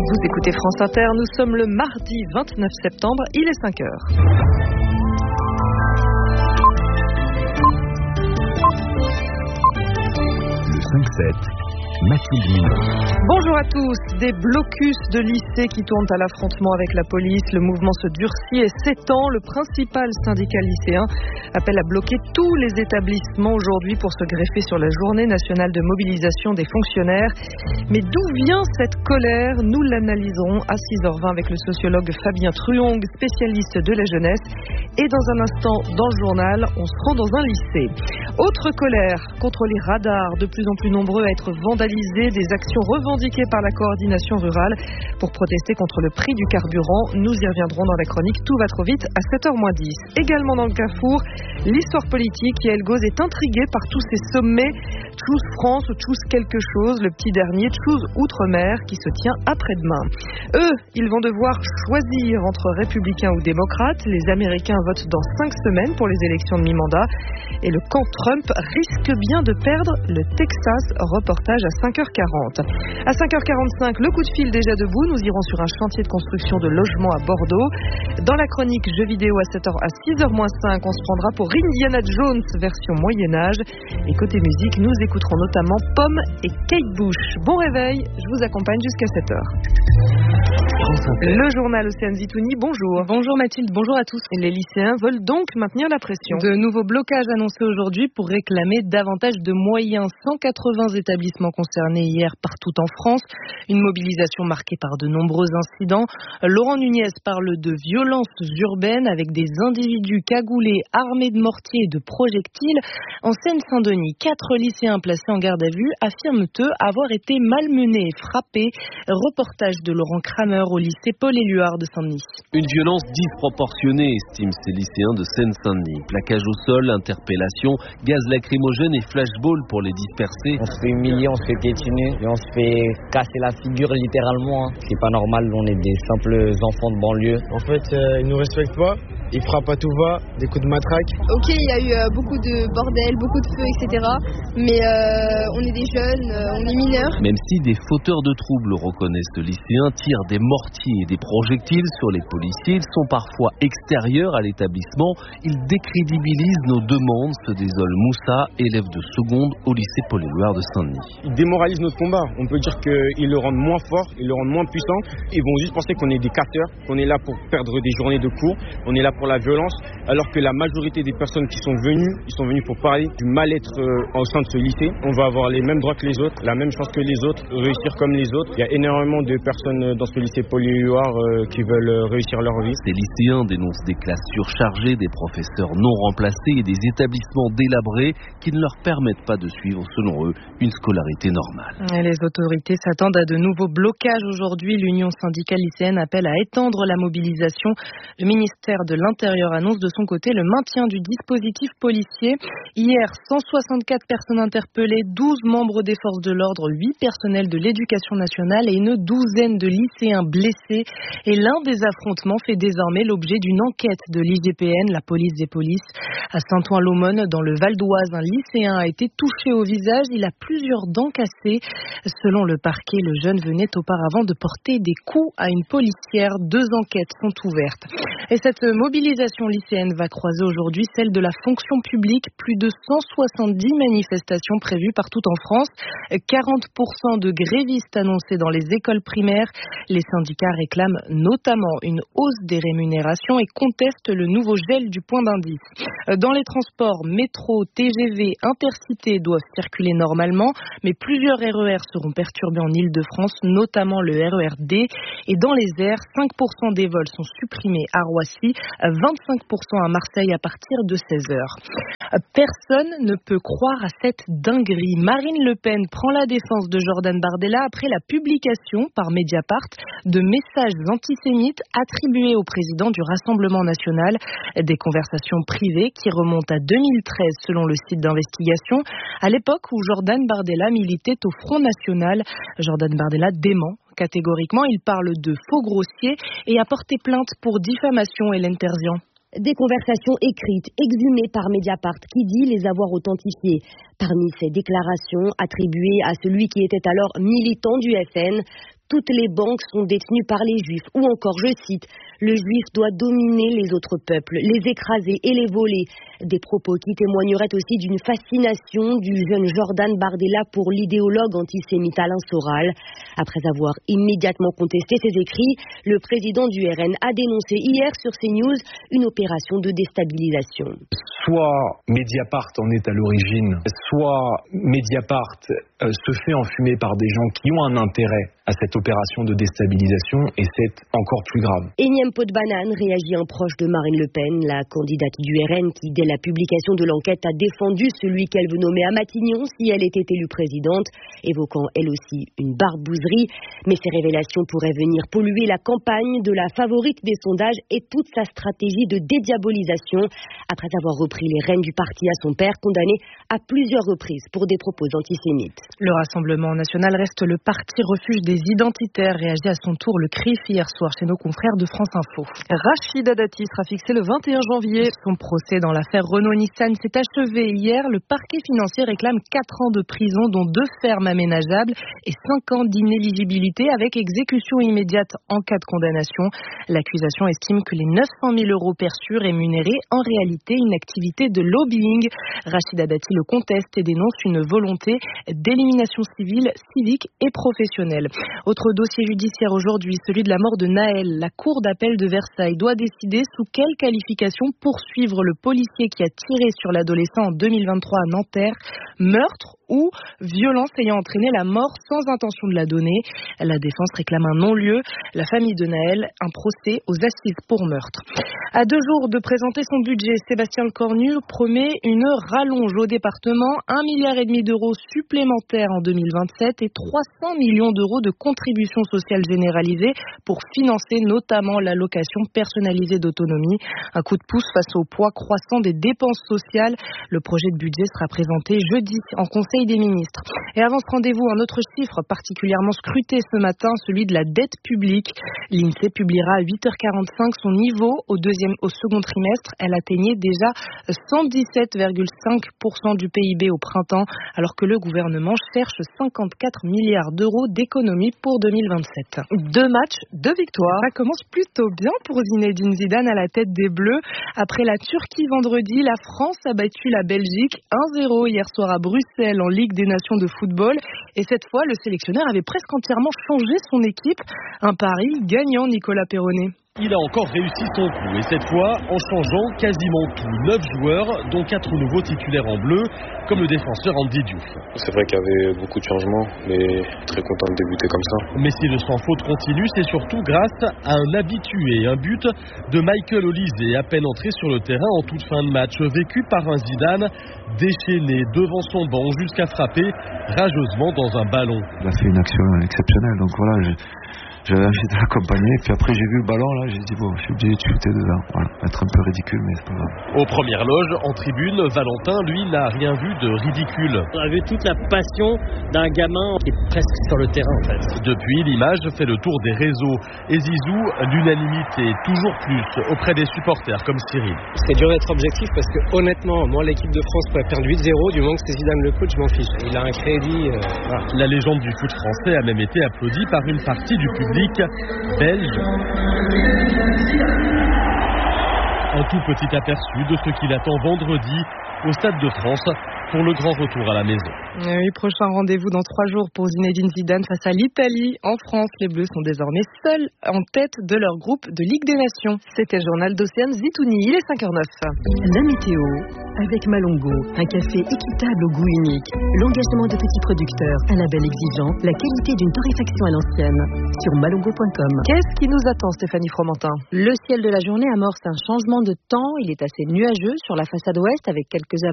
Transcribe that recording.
Vous écoutez France Inter, nous sommes le mardi 29 septembre, il est 5 heures. Le 5-7. Mathilde Minot. Bonjour à tous. Des blocus de lycées qui tournent à l'affrontement avec la police. Le mouvement se durcit et s'étend. Le principal syndicat lycéen appelle à bloquer tous les établissements aujourd'hui pour se greffer sur la journée nationale de mobilisation des fonctionnaires. Mais d'où vient cette colère? Nous l'analyserons à 6h20 avec le sociologue Fabien Truong, spécialiste de la jeunesse. Et dans un instant, dans le journal, on se rend dans un lycée. Autre colère contre les radars, de plus en plus nombreux à être vandalisés, des actions revendiquées par la coordination rurale pour protester contre le prix du carburant. Nous y reviendrons dans la chronique Tout va trop vite à 7h10. Également dans le Carrefour, l'histoire politique. Yael Gauz est intriguée par tous ces sommets. Choose France ou Choose quelque chose, le petit dernier Choose Outre-mer qui se tient après-demain. Eux, ils vont devoir choisir entre républicains ou démocrates. Les Américains votent dans 5 semaines pour les élections de mi-mandat. Et le camp Trump risque bien de perdre le Texas. Reportage à 5h40. À 5h45, le coup de fil déjà debout. Nous irons sur un chantier de construction de logements à Bordeaux. Dans la chronique jeux vidéo à 6h-5, on se prendra pour Indiana Jones version Moyen-Âge. Et côté musique, nous écouterons notamment Pomme et Kate Bush. Bon réveil, je vous accompagne jusqu'à 7h. Le journal Océane Zitouni, bonjour. Bonjour Mathilde, bonjour à tous. Les lycéens veulent donc maintenir la pression. De nouveaux blocages annoncés aujourd'hui pour réclamer davantage de moyens. 180 établissements concernés hier partout en France. Une mobilisation marquée par de nombreux incidents. Laurent Nunez parle de violences urbaines avec des individus cagoulés, armés de mortiers et de projectiles. En Seine-Saint-Denis, 4 lycéens placés en garde à vue affirment eux avoir été malmenés et frappés. Reportage de Laurent Kramer au lycée Paul-Éluard de Saint-Denis. Une violence disproportionnée, estiment ces lycéens de Seine-Saint-Denis. Plaquage au sol, interpellation, gaz lacrymogène et flashball pour les disperser. On se fait humilier, on se fait piétiner et on se fait casser la figure littéralement. C'est pas normal, on est des simples enfants de banlieue. En fait, ils nous respectent pas. Ils frappent à tout va, des coups de matraque. Ok, il y a eu beaucoup de bordel, beaucoup de feu, etc. Mais on est des jeunes, on est mineurs. Même si des fauteurs de troubles, reconnaissent les lycéens, tirent des mortiers et des projectiles sur les policiers, ils sont parfois extérieurs à l'établissement. Ils décrédibilisent nos demandes, se désole Moussa, élève de seconde au lycée Paul-Éluard de Saint-Denis. Ils démoralisent notre combat. On peut dire qu'ils le rendent moins fort, ils le rendent moins puissant. Ils vont juste penser qu'on est des casseurs, qu'on est là pour perdre des journées de cours, on est là pour la violence, alors que la majorité des personnes qui sont venues, ils sont venus pour parler du mal-être au sein de ce lycée. On va avoir les mêmes droits que les autres, la même chance que les autres, réussir comme les autres. Il y a énormément de personnes dans ce lycée Paul-Éluard qui veulent réussir leur vie. Ces lycéens dénoncent des classes surchargées, des professeurs non remplacés et des établissements délabrés qui ne leur permettent pas de suivre, selon eux, une scolarité normale. Et les autorités s'attendent à de nouveaux blocages aujourd'hui. L'Union syndicale lycéenne appelle à étendre la mobilisation. Le ministère de l'Intérieur annonce de son côté le maintien du dispositif policier. Hier, 164 personnes interpellées, 12 membres des forces de l'ordre, 8 personnels de l'éducation nationale et une douzaine de lycéens blessés. Et l'un des affrontements fait désormais l'objet d'une enquête de l'IGPN, la police des polices. À Saint-Ouen-l'Aumône, dans le Val d'Oise, un lycéen a été touché au visage. Il a plusieurs dents cassées. Selon le parquet, le jeune venait auparavant de porter des coups à une policière. 2 enquêtes sont ouvertes. Et cette mobilisation lycéenne va croiser aujourd'hui celle de la fonction publique. Plus de 170 manifestations prévues partout en France. 40% de grévistes annoncés dans les écoles primaires. Les syndicats réclament notamment une hausse des rémunérations et contestent le nouveau gel du point d'indice. Dans les transports, métro, TGV, Intercités doivent circuler normalement, mais plusieurs RER seront perturbés en Île-de-France, notamment le RER D. Et dans les airs, 5% des vols sont supprimés à Roissy, 25% à Marseille à partir de 16h. Personne ne peut croire à cette dinguerie. Marine Le Pen prend la défense de Jordan Bardella après la publication par Mediapart de messages antisémites attribués au président du Rassemblement national. Des conversations privées qui remontent à 2013 selon le site d'investigation, à l'époque où Jordan Bardella militait au Front National. Jordan Bardella dément catégoriquement, il parle de faux grossiers et a porté plainte pour diffamation. Hélène Terzian. Des conversations écrites, exhumées par Mediapart, qui dit les avoir authentifiées. Parmi ces déclarations attribuées à celui qui était alors militant du FN, toutes les banques sont détenues par les Juifs. Ou encore, je cite, le Juif doit dominer les autres peuples, les écraser et les voler. Des propos qui témoigneraient aussi d'une fascination du jeune Jordan Bardella pour l'idéologue antisémite Alain Soral. Après avoir immédiatement contesté ses écrits, le président du RN a dénoncé hier sur CNews une opération de déstabilisation. Soit Mediapart en est à l'origine, soit Mediapart se fait enfumer par des gens qui ont un intérêt à cette opération de déstabilisation, et c'est encore plus grave. Énième pot de banane, réagit un proche de Marine Le Pen, la candidate du RN qui, dès la publication de l'enquête, a défendu celui qu'elle veut nommer à Matignon si elle était élue présidente, évoquant elle aussi une barbouzerie. Mais ces révélations pourraient venir polluer la campagne de la favorite des sondages et toute sa stratégie de dédiabolisation, après avoir repris les rênes du parti à son père, condamné à plusieurs reprises pour des propos antisémites. Le Rassemblement national reste le parti refuge des identitaires, réagit à son tour le CRIF hier soir chez nos confrères de France Info. Rachida Dati sera fixé le 21 janvier. Son procès dans l'affaire Renault-Nissan s'est achevé hier. Le parquet financier réclame 4 ans de prison, dont 2 fermes aménageables et 5 ans d'inéligibilité avec exécution immédiate en cas de condamnation. L'accusation estime que les 900 000 € perçus rémunéraient en réalité une activité de lobbying. Rachida Dati le conteste et dénonce une volonté d'élimination civile, civique et professionnelle. Autre dossier judiciaire aujourd'hui, celui de la mort de Naël. La cour d'appel de Versailles doit décider sous quelle qualification poursuivre le policier qui a tiré sur l'adolescent en 2023 à Nanterre. Meurtre ou violence ayant entraîné la mort sans intention de la donner. La défense réclame un non-lieu. La famille de Naël, un procès aux assises pour meurtre. À 2 jours de présenter son budget, Sébastien Lecornu promet une rallonge au département, 1,5 milliard d'euros supplémentaires en 2027 et 300 millions d'euros de contributions sociales généralisées pour financer notamment l'allocation personnalisée d'autonomie. Un coup de pouce face au poids croissant des dépenses sociales. Le projet de budget sera présenté jeudi en Conseil des ministres. Et avant ce rendez-vous, un autre chiffre particulièrement scruté ce matin, celui de la dette publique. L'INSEE publiera à 8h45 son niveau au second trimestre. Elle atteignait déjà 117,5% du PIB au printemps, alors que le gouvernement cherche 54 milliards d'euros d'économies pour 2027. 2 matchs, 2 victoires. Ça commence plutôt bien pour Zinedine Zidane à la tête des Bleus. Après la Turquie vendredi, la France a battu la Belgique 1-0 hier soir à Bruxelles en Ligue des Nations de football. Et cette fois, le sélectionneur avait presque entièrement changé son équipe. Un pari gagnant, Nicolas Perronnet. Il a encore réussi son coup, et cette fois en changeant quasiment tout. 9 joueurs, dont 4 nouveaux titulaires en bleu, comme le défenseur Andy Diouf. C'est vrai qu'il y avait beaucoup de changements, mais très content de débuter comme ça. Mais si le sans faute continue, c'est surtout grâce à un habitué. Un but de Michael Olise, à peine entré sur le terrain en toute fin de match, vécu par un Zidane déchaîné devant son banc jusqu'à frapper rageusement dans un ballon. Il a fait une action exceptionnelle, donc voilà, j'avais envie de l'accompagner, puis après j'ai vu le ballon là, j'ai dit bon, je suis obligé de shooter dedans. Voilà, être un peu ridicule, mais c'est pas grave. Aux premières loges, en tribune, Valentin, lui, n'a rien vu de ridicule. On a vu toute la passion d'un gamin qui est presque sur le terrain en fait. Depuis, l'image fait le tour des réseaux. Et Zizou, l'unanimité, toujours plus, auprès des supporters comme Cyril. C'est dur d'être objectif parce que honnêtement, moi l'équipe de France pourrait perdre 8-0, du moment que c'est Zidane le coach, je m'en fiche. Il a un crédit. Voilà. La légende du foot français a même été applaudie par une partie du public belge. Un tout petit aperçu de ce qu'il attend vendredi au Stade de France pour le grand retour à la maison. Oui, prochain rendez-vous dans 3 jours pour Zinedine Zidane face à l'Italie. En France, les Bleus sont désormais seuls en tête de leur groupe de Ligue des Nations. C'était le journal d'Océane Zitouni, il est 5h09. La météo avec Malongo, un café équitable au goût unique, l'engagement de petits producteurs, un label exigeant, la qualité d'une torréfaction à l'ancienne. Sur malongo.com. Qu'est-ce qui nous attend, Stéphanie Fromentin? Le ciel de la journée amorce un changement de temps. Il est assez nuageux sur la façade ouest avec quelques